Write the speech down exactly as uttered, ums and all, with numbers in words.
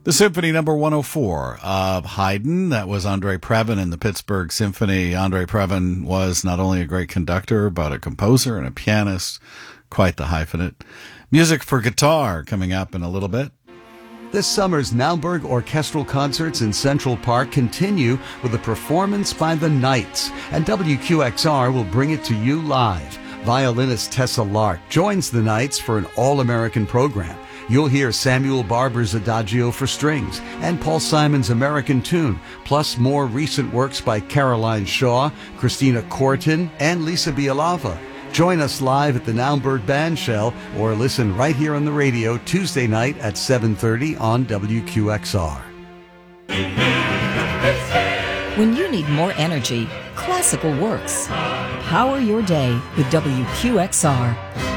The Symphony number one oh four of Haydn. That was Andre Previn in the Pittsburgh Symphony. Andre Previn was not only a great conductor, but a composer and a pianist. Quite the hyphenate. Music for guitar coming up in a little bit. This summer's Naumburg orchestral concerts in Central Park continue with a performance by the Knights, and W Q X R will bring it to you live. Violinist Tessa Lark joins the Knights for an all-American program. You'll hear Samuel Barber's Adagio for strings and Paul Simon's American Tune, plus more recent works by Caroline Shaw, Christina Corton, and Lisa Bialava. Join us live at the Naumburg Bandshell or listen right here on the radio Tuesday night at seven thirty on W Q X R. When you need more energy, classical works. Power your day with W Q X R.